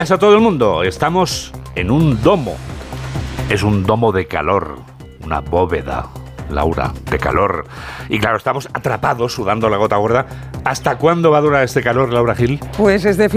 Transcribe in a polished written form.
A todo el mundo, estamos en un domo. Es un domo de calor, una bóveda, Laura, de calor. Y claro, estamos atrapados, sudando la gota gorda. ¿Hasta cuándo va a durar este calor, Laura Gil? Pues es